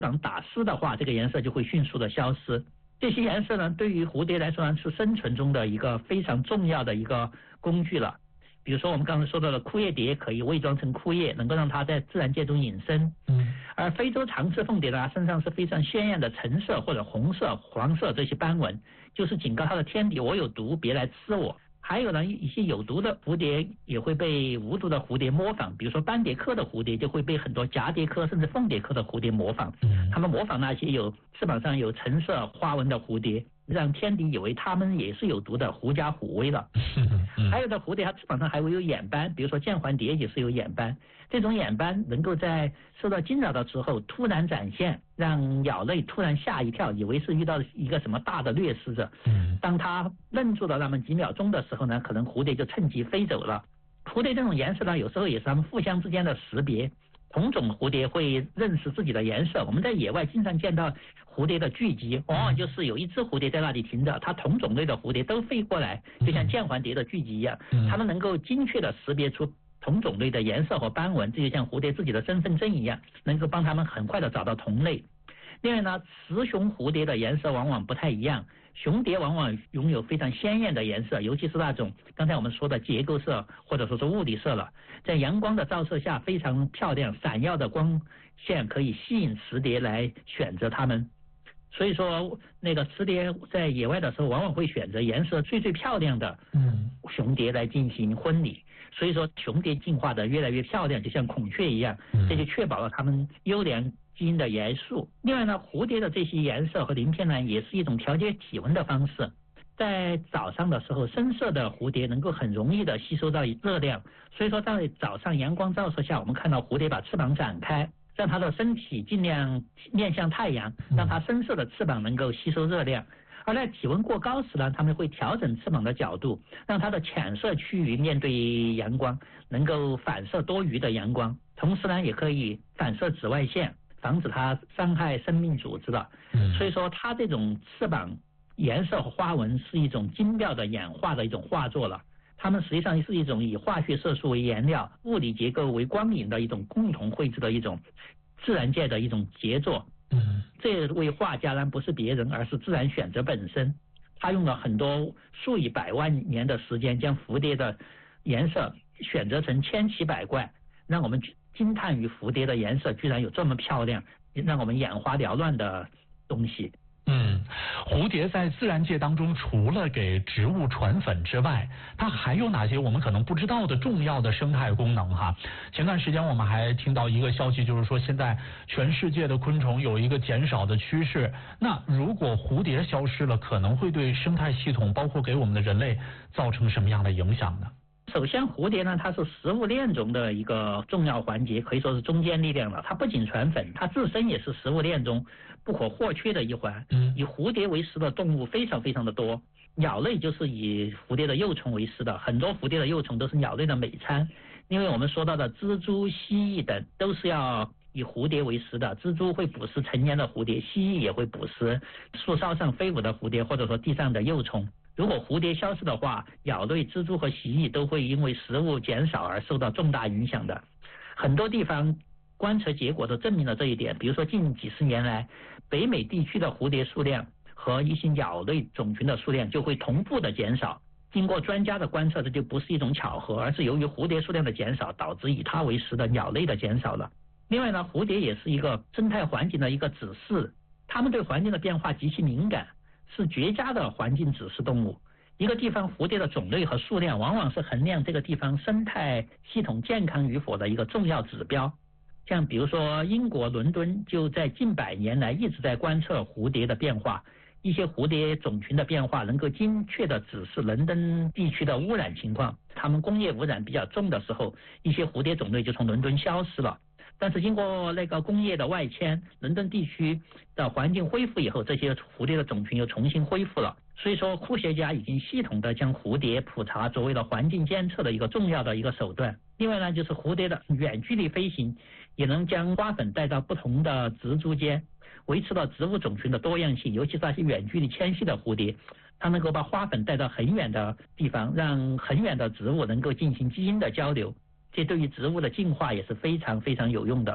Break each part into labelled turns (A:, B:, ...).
A: 打湿的话，这个颜色就会迅速的消失。这些颜色呢，对于蝴蝶来说呢，是生存中的一个非常重要的一个工具了。比如说我们刚才说到的枯叶蝶可以伪装成枯叶，能够让它在自然界中隐身。而非洲长翅凤蝶呢，身上是非常鲜艳的橙色或者红色、黄色这些斑纹，就是警告它的天敌，我有毒，别来吃我。还有呢，一些有毒的蝴蝶也会被无毒的蝴蝶模仿，比如说斑蝶科的蝴蝶就会被很多蛱蝶科甚至凤蝶科的蝴蝶模仿。它们模仿那些有翅膀上有橙色花纹的蝴蝶，让天敌以为它们也是有毒的狐假虎威了。还有的蝴蝶它翅膀上还会有眼斑，比如说键环蝶也是有眼斑，这种眼斑能够在受到惊扰的时候突然展现，让鸟类突然吓一跳，以为是遇到一个什么大的掠食者。当它愣住了那么几秒钟的时候呢，可能蝴蝶就趁机飞走了。蝴蝶这种颜色呢，有时候也是它们互相之间的识别。同种蝴蝶会认识自己的颜色，我们在野外经常见到蝴蝶的聚集，往往就是有一只蝴蝶在那里停着，它同种类的蝴蝶都飞过来，就像键环蝶的聚集一样，它们能够精确的识别出同种类的颜色和斑纹，这就像蝴蝶自己的身份证一样，能够帮它们很快的找到同类。另外呢，雌雄蝴蝶的颜色往往不太一样，雄蝶往往拥有非常鲜艳的颜色，尤其是那种刚才我们说的结构色或者说是物理色了，在阳光的照射下非常漂亮，闪耀的光线可以吸引雌蝶来选择它们。所以说那个雌蝶在野外的时候往往会选择颜色最漂亮的雄蝶来进行婚礼，所以说雄蝶进化的越来越漂亮，就像孔雀一样，这就确保了它们优良基因的元素。另外呢，蝴蝶的这些颜色和鳞片呢，也是一种调节体温的方式。在早上的时候，深色的蝴蝶能够很容易的吸收到热量，所以说在早上阳光照射下，我们看到蝴蝶把翅膀展开，让它的身体尽量面向太阳，让它深色的翅膀能够吸收热量。而在体温过高时呢，它们会调整翅膀的角度，让它的浅色区域面对阳光，能够反射多余的阳光，同时呢也可以反射紫外线，防止它伤害生命组织的。所以说它这种翅膀颜色和花纹是一种精妙的演化的一种画作了。它们实际上是一种以化学色素为颜料、物理结构为光影的一种共同绘制的一种自然界的一种杰作。这位画家呢不是别人，而是自然选择本身。他用了很多数以百万年的时间，将蝴蝶的颜色选择成千奇百怪，让我们惊叹于蝴蝶的颜色居然有这么漂亮，让我们眼花缭乱的东西。
B: 蝴蝶在自然界当中，除了给植物传粉之外，它还有哪些我们可能不知道的重要的生态功能哈？前段时间我们还听到一个消息，就是说现在全世界的昆虫有一个减少的趋势。那如果蝴蝶消失了，可能会对生态系统，包括给我们的人类造成什么样的影响呢？
A: 首先蝴蝶呢，它是食物链中的一个重要环节，可以说是中坚力量了。它不仅传粉，它自身也是食物链中不可或缺的一环。以蝴蝶为食的动物非常非常的多，鸟类就是以蝴蝶的幼虫为食的，很多蝴蝶的幼虫都是鸟类的美餐。因为我们说到的蜘蛛、蜥蜴等都是要以蝴蝶为食的，蜘蛛会捕食成年的蝴蝶，蜥蜴也会捕食树梢上飞舞的蝴蝶，或者说地上的幼虫。如果蝴蝶消失的话，鸟类、蜘蛛和蜥蜴都会因为食物减少而受到重大影响的。很多地方观测结果都证明了这一点，比如说近几十年来，北美地区的蝴蝶数量和一些鸟类种群的数量就会同步的减少。经过专家的观测，这就不是一种巧合，而是由于蝴蝶数量的减少，导致以它为食的鸟类的减少了。另外呢，蝴蝶也是一个生态环境的一个指示，它们对环境的变化极其敏感，是绝佳的环境指示动物。一个地方蝴蝶的种类和数量往往是衡量这个地方生态系统健康与否的一个重要指标。像比如说英国伦敦就在近100年来一直在观测蝴蝶的变化，一些蝴蝶种群的变化能够精确的指示伦敦地区的污染情况。它们工业污染比较重的时候，一些蝴蝶种类就从伦敦消失了。但是经过那个工业的外迁，伦敦地区的环境恢复以后，这些蝴蝶的种群又重新恢复了。所以说科学家已经系统的将蝴蝶普查作为了环境监测的一个重要的一个手段。另外呢，就是蝴蝶的远距离飞行也能将花粉带到不同的植株间，维持了植物种群的多样性。尤其是那些远距离迁徙的蝴蝶，它能够把花粉带到很远的地方，让很远的植物能够进行基因的交流，这对于植物的进化也是非常非常有用的。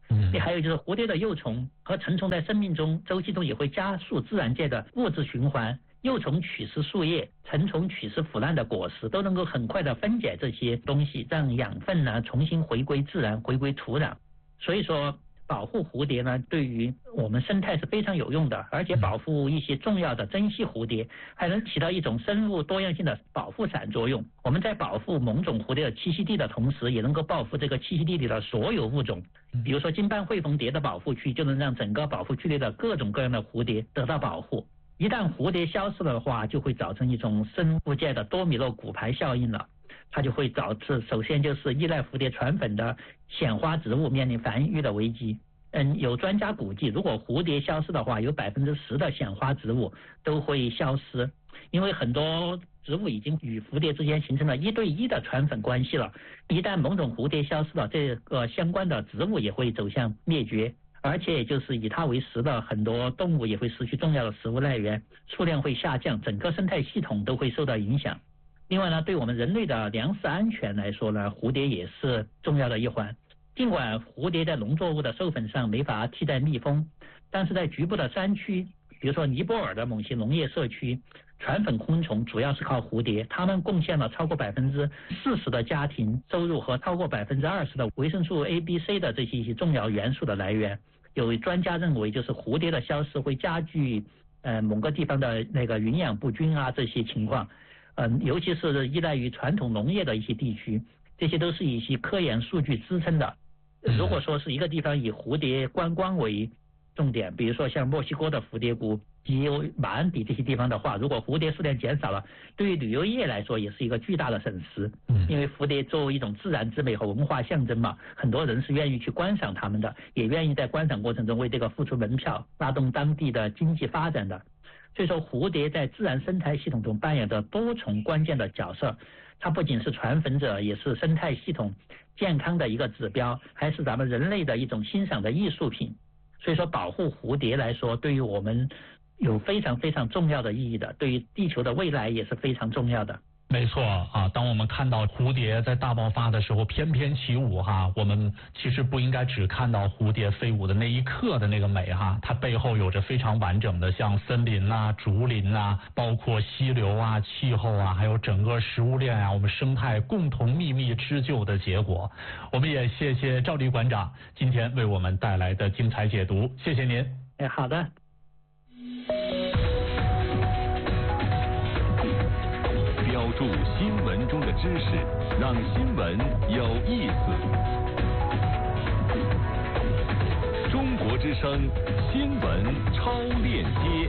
A: 还有就是蝴蝶的幼虫和成虫在生命中周期中也会加速自然界的物质循环，幼虫取食树叶，成虫取食腐烂的果实，都能够很快的分解这些东西，让养分呢重新回归自然，回归土壤。所以说保护蝴蝶呢，对于我们生态是非常有用的，而且保护一些重要的珍稀蝴蝶，还能起到一种生物多样性的保护伞作用。我们在保护某种蝴蝶的栖息地的同时，也能够保护这个栖息地里的所有物种。比如说金斑喙凤蝶的保护区，就能让整个保护区里的各种各样的蝴蝶得到保护。一旦蝴蝶消失了的话，就会造成一种生物界的多米诺骨牌效应了。它就会导致，首先就是依赖蝴蝶传粉的显花植物面临繁育的危机。有专家估计，如果蝴蝶消失的话，有10%的显花植物都会消失，因为很多植物已经与蝴蝶之间形成了1对1的传粉关系了。一旦某种蝴蝶消失了，这个相关的植物也会走向灭绝，而且也就是以它为食的很多动物也会失去重要的食物来源，数量会下降，整个生态系统都会受到影响。另外呢，对我们人类的粮食安全来说呢，蝴蝶也是重要的一环。尽管蝴蝶在农作物的授粉上没法替代蜜蜂，但是在局部的山区，比如说尼泊尔的某些农业社区，传粉昆虫主要是靠蝴蝶，它们贡献了超过40%的家庭收入和超过20%的维生素 A、B、C 的这些重要元素的来源。有专家认为，就是蝴蝶的消失会加剧某个地方的那个营养不均啊这些情况。尤其是依赖于传统农业的一些地区，这些都是一些科研数据支撑的。如果说是一个地方以蝴蝶观光为重点，比如说像墨西哥的蝴蝶谷及马鞍底这些地方的话，如果蝴蝶数量减少了，对于旅游业来说也是一个巨大的损失。因为蝴蝶作为一种自然之美和文化象征嘛，很多人是愿意去观赏它们的，也愿意在观赏过程中为这个付出门票，拉动当地的经济发展的。所以说蝴蝶在自然生态系统中扮演着多重关键的角色，它不仅是传粉者，也是生态系统健康的一个指标，还是咱们人类的一种欣赏的艺术品。所以说保护蝴蝶来说，对于我们有非常非常重要的意义的，对于地球的未来也是非常重要的。
B: 没错啊，当我们看到蝴蝶在大爆发的时候翩翩起舞哈，我们其实不应该只看到蝴蝶飞舞的那一刻的那个美哈，它背后有着非常完整的像森林啊、竹林啊，包括溪流啊、气候啊，还有整个食物链啊，我们生态共同秘密织就的结果。我们也谢谢赵丽馆长今天为我们带来的精彩解读，谢谢您。
A: 好的。
C: 标注新闻中的知识，让新闻有意思。中国之声新闻超链接。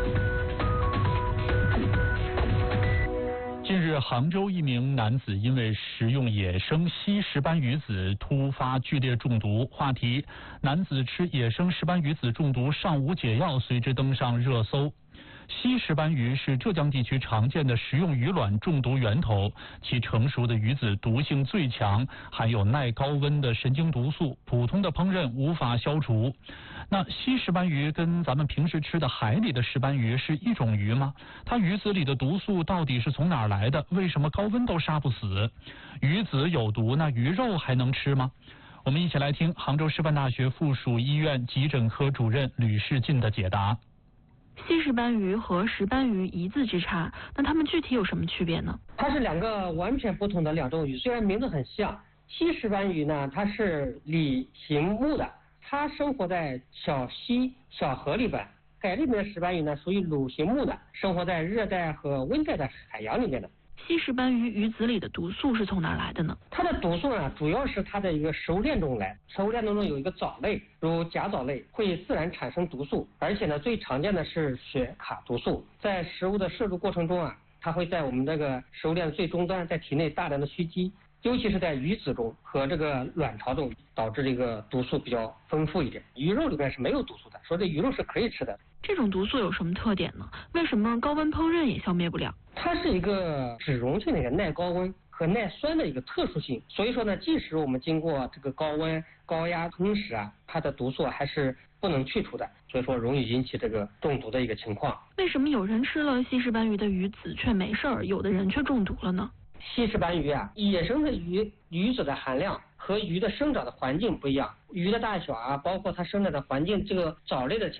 B: 近日，杭州一名男子因为食用野生西石斑鱼子突发剧烈中毒，话题：男子吃野生石斑鱼子中毒尚无解药，随之登上热搜。西石斑鱼是浙江地区常见的食用鱼卵中毒源头，其成熟的鱼子毒性最强，含有耐高温的神经毒素，普通的烹饪无法消除。那西石斑鱼跟咱们平时吃的海里的石斑鱼是一种鱼吗？它鱼子里的毒素到底是从哪儿来的？为什么高温都杀不死？鱼子有毒，那鱼肉还能吃吗？我们一起来听杭州师范大学附属医院急诊科主任吕世进的解答。
D: 西石斑鱼和石斑鱼一字之差，那它们具体有什么区别呢？
E: 它是两个完全不同的两种鱼，虽然名字很像。西石斑鱼呢，它是鲤形目的，它生活在小溪、小河里边。海里面的石斑鱼呢，属于鲁形目的，生活在热带和温带的海洋里面的。
D: 西石斑鱼鱼子里的毒素是从哪来的呢？
E: 它的毒素呢，主要是它的一个食物链中来。食物链当中有一个藻类，如甲藻类会自然产生毒素，而且呢，最常见的是血卡毒素。在食物的摄入过程中啊，它会在我们这个食物链的最终端，在体内大量的蓄积，尤其是在鱼子中和这个卵巢中，导致这个毒素比较丰富一点。鱼肉里面是没有毒素的，所以这鱼肉是可以吃的。
D: 这种毒素有什么特点呢？为什么高温烹饪也消灭不了？
E: 它是一个脂溶性的一个耐高温和耐酸的一个特殊性，所以说呢，即使我们经过这个高温高压烹食啊，它的毒素还是不能去除的，所以说容易引起这个中毒的一个情况。
D: 为什么有人吃了西石斑鱼的鱼子却没事儿，有的人却中毒了呢？
E: 西石斑鱼啊，野生的鱼子的含量和鱼的生长的环境不一样，鱼的大小啊，包括它生长的环境，这个藻类的情